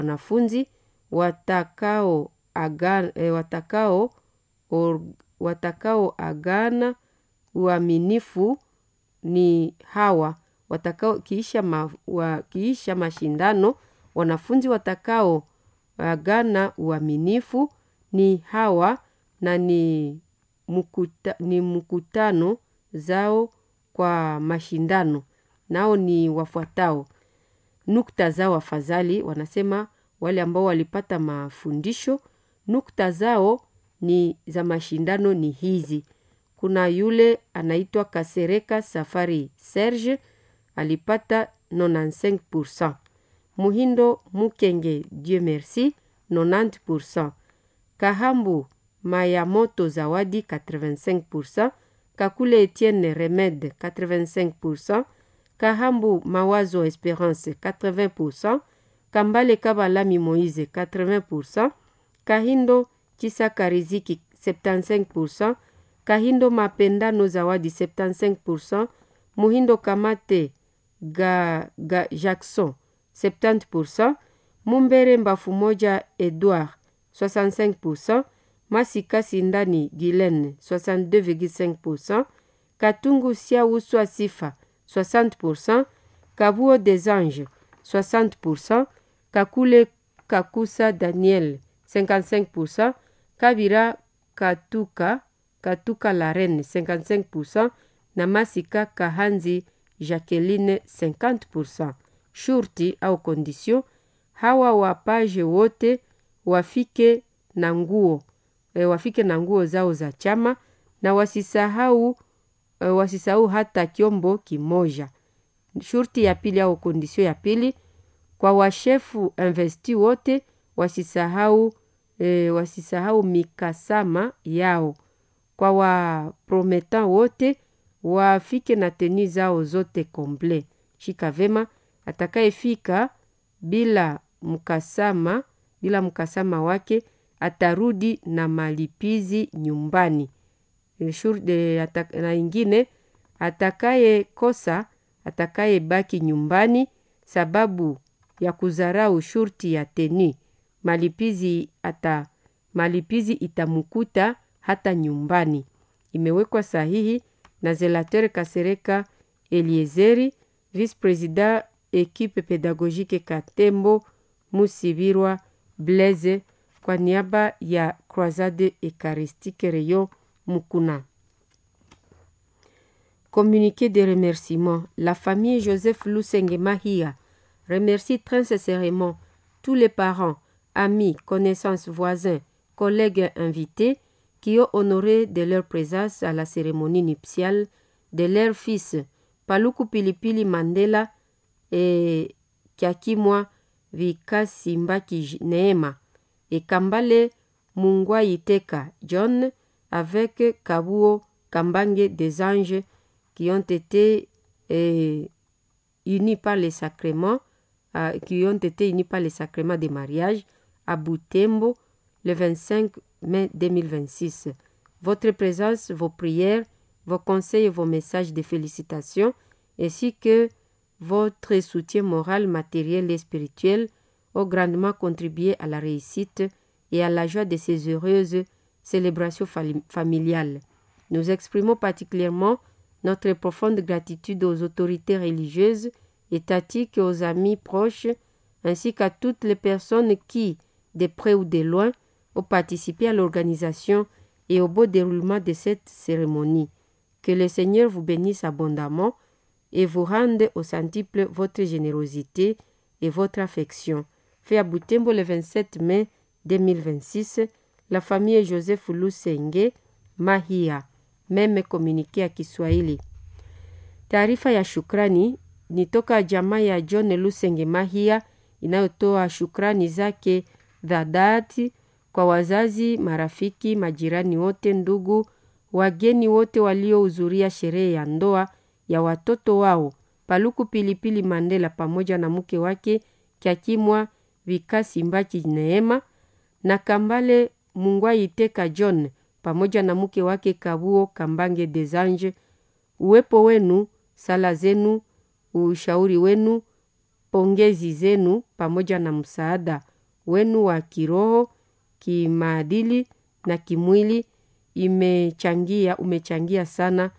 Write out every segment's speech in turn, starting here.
wanafunzi watakao agana uaminifu ni hawa. Kiisha mashindano, wanafunzi watakao agana uaminifu ni hawa, na ni mkutano zao kwa mashindano. Nao ni wafuatao. Nukta zao afadhali, wanasema wale ambao walipata mafundisho, nukta zao ni za mashindano ni hizi. Kuna yule anaitwa Kasereka Safari Serge, alipata 95%. Muhindo Mukenge Dieu merci 90%. Kahambu Mayamoto Zawadi 85%. Kakule Etienne Remede 85%. Kahambu Mawazo Espérance 80%. Kambale Kabalami Moïse 80%. Kahindo Chisaka Riziki 75%. Kahindo Mapendano Zawadi 75%. Muhindo Kamate Jackson 70%. Mumbere Mbafumoja Edouard 65%. Masika Sindani Guylaine 62,5%. Katungu Siaouswa Sifa 60%. Kabuo des Anges 60%. Kakule Kakusa Daniel 55%. Kabira Katuka la Reine 55%. Na Masika Kahanzi Jacqueline 50%. Shurti au condition, hawa wapaje wote wafike na nguo zao za chama, na wasisahau hata kiombo kimoja. Shurti ya pili au condition ya pili, kwa washefu investi wote wasisahau mikasama yao. Kwa waprometan wote wafike na teni zao zote komple. Shika vema, atakayefika bila mkasama wake atarudi na malipizi nyumbani. Na ingine, atakaye baki nyumbani sababu ya kuzarau shurti ya teni, malipizi itamukuta hata nyumbani. Imewekwa sahihi na Zelateur Kasereka Eliezeri, vice-président équipe pédagogique Katembo Musibirwa Blaise, kwa niaba ya Croisade Eucharistique Rayon Mukuna. Communiqué de remerciement. La famille Joseph Lusenge Mahia remercie très sincèrement tous les parents, amis, connaissances, voisins, collègues invités qui ont honoré de leur présence à la cérémonie nuptiale de leur fils Paluku Pilipili Mandela et Kiakimwa Vikasimbaki Neema et Kambale Mungwaiteka John avec Kabuo Kambange des Anges qui ont été unis par les sacrements de mariage à Butembo le 25 mai 2026. Votre présence, vos prières, vos conseils et vos messages de félicitations, ainsi que votre soutien moral, matériel et spirituel ont grandement contribué à la réussite et à la joie de ces heureuses célébrations familiales. Nous exprimons particulièrement notre profonde gratitude aux autorités religieuses, étatiques et aux amis proches, ainsi qu'à toutes les personnes qui, de près ou de loin, ont participé à l'organisation et au beau déroulement de cette cérémonie. Que le Seigneur vous bénisse abondamment et vous rende au centuple votre générosité et votre affection. Fait à Butembo le 27 mai 2026, la famille Joseph Lusenge Mahia. Meme communiqué ya Kiswahili. Taarifa ya shukrani ni toka jamaa ya John Lusenge Mahia inayotoa shukrani zake za dhati kwa wazazi, marafiki, majirani wote, ndugu, wageni wote waliohudhuria sherehe ya ndoa ya watoto wao Paluku Pilipili Mandela pamoja na mke wake Kiakimwa Vikasimbaki Neema na Kambale Mungwaiteka John pamoja na mke wake Kabuo Kambange des Anges. Uwepo wenu, sala zenu, ushauri wenu, pongezi zenu pamoja na msaada wenu wa kiroho, kimaadili na kimwili umechangia sana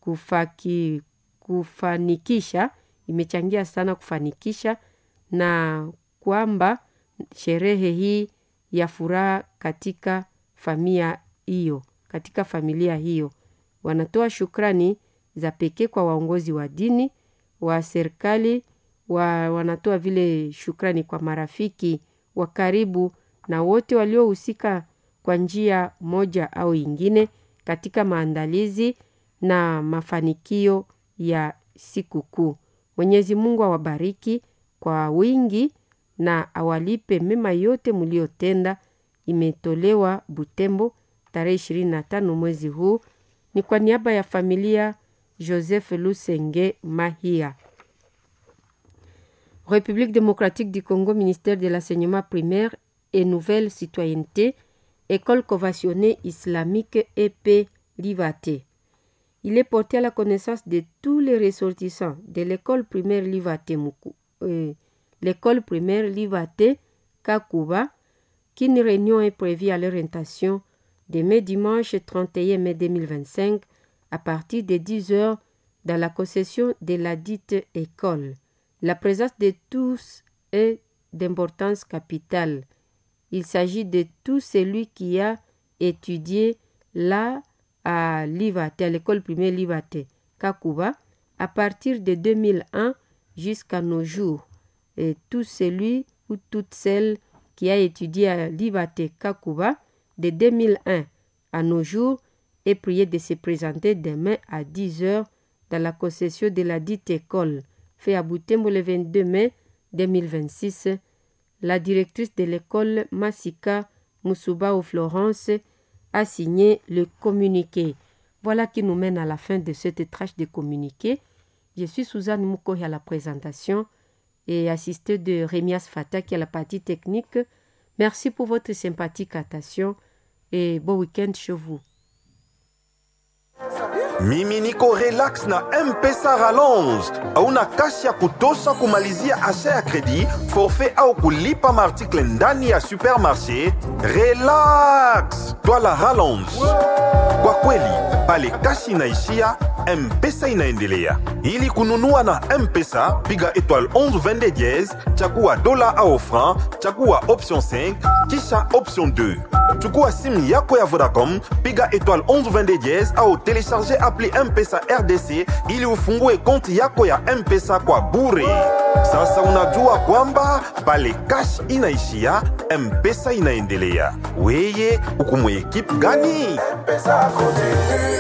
kufanikisha na kwamba sherehe hii ya furaha katika familia hiyo. Wanatoa shukrani za pekee kwa waongozi wa dini, wa serikali, wanatoa vile shukrani kwa marafiki wa karibu na wote waliohusika kwa njia moja au ingine katika maandalizi na mafanikio ya sikukuu. Mwenyezi Mungu awabariki kwa wingi na awalipe mema yote mliotenda. Imetolewa Butembo tarehe 25 mwezi huu. Ni kwa niaba ya familia Joseph Lusenge Mahia. République démocratique du Congo, ministère de l'enseignement primaire et nouvelle citoyenneté, école conventionnée islamique EP Livaté. Il est porté à la connaissance de tous les ressortissants de l'école primaire Livaté Kakuba qu'une réunion est prévue à l'orientation demain dimanche 31 mai 2025 à partir de 10h dans la concession de la dite école. La présence de tous est d'importance capitale. Il s'agit de tout celui qui a étudié là à Livaté, à l'école primaire Livaté Kakuba, à partir de 2001 jusqu'à nos jours. Et tout celui ou toute celle qui a étudié à Livaté Kakuba de 2001 à nos jours est prié de se présenter demain à 10h dans la concession de la dite école, fait à Butembo le 22 mai 2026. La directrice de l'école, Masika Musubao Florence, a signé le communiqué. Voilà qui nous mène à la fin de cette tranche de communiqué. Je suis Suzanne Moukohi à la présentation et assistée de Rémias Fata qui est à la partie technique. Merci pour votre sympathique attention et bon week-end chez vous. Mimi niko relax na M-Pesa Rallonge. Hauna kashi ya kutosha kumalizia asha ya kredi, forfait au kulipa maartikle ndani ya supermarché? Relax, twala Rallonge. Kwa kweli, pale kashi inaishia, M-Pesa inaendelea. Ili kununua na M-Pesa, piga étoile 11 22 dièse, chagua dola au franc, chagua option 5, kisha option 2. Chukua simu yako ya Vodacom, piga étoile 11 22 dièse au télécharger appli M-Pesa RDC ili ufungue konti yako ya M-Pesa kwa bure. Sasa unajua kwamba pale cash inaishia, M-Pesa inaendelea. Weye, uko mu equipe gani? M-Pesa kote.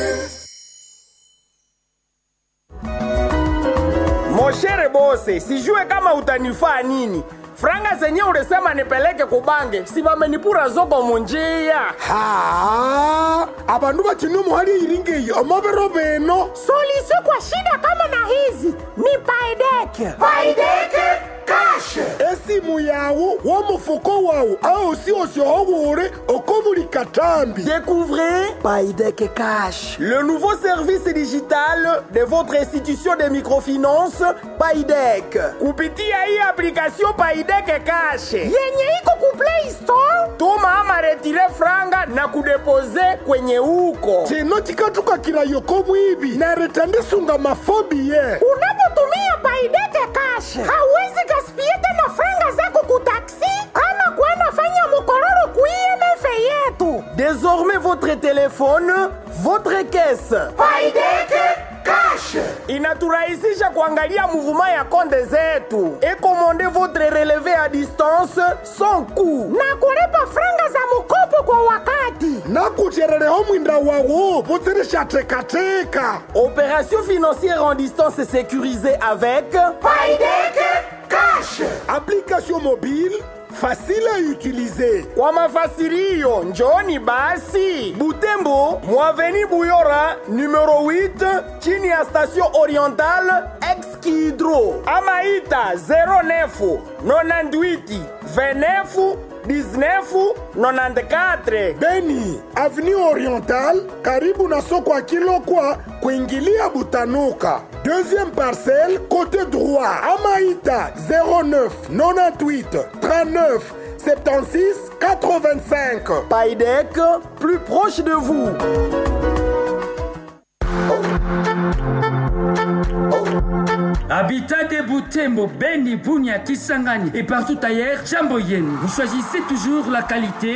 Moshere bose, sijue kama utanifaa nini. Franga zenye ulisema nipeleke kubange, si bamenipura zoko munjia. Abandu bakinumu hali iringeyi amabero beno. Solution kwa shida kama na hizi ni Paideke. Paideke cash. Esimu yawu wo mufuko wawu au si osyohobure okobuli katambi. Découvrez Paideke Cash, le nouveau service digital de votre institution de microfinance Paideke. Kupitia hii application Paideke Cash yenye iko ku Play Store, tuma ama retire franga na kudepose kwenye huko. Chino chikatuka kirayoko mwibi na retandisunga mafobi ye. Unapotumia Paideke Cash hauwezi gaspie tena franga zako ku taxi ama kwenda fanya mukororo ku IMF yetu. Désormais votre téléphone, votre caisse. Paideke Cash inaturahisisha kuangalia mouvement ya konde zetu et commander votre relevé à distance sans coût. Na kulipa franga za mkopo kwa wakati. Na kucherereho mwinda wawo buzirisha teka. Opération financière en distance sécurisée avec Paideke Cash. Application mobile facile à utiliser. Kwa mafasirio njoni basi Butembo, Mwaveni Buyora numéro 8 chini ya station orientale Ex-Kidro. Amaita 09 98 29 19 94. Beni, avenue orientale, karibu na soko ya Kilokwa, kuingilia Butanuka. Deuxième parcelle, côté droit. Amaita 09 98 39 76 85. Paidec, plus proche de vous. Habitat de Butembo, Beni, Bunia, Kisangani et partout ailleurs, Jambo Yen. Vous choisissez toujours la qualité